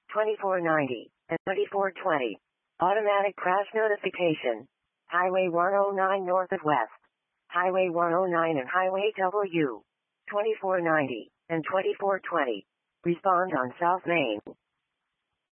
2490, and 2420. Automatic crash notification. Highway 109 north of west. Highway 109 and Highway W. 2490 and 2420. Respond on South Main.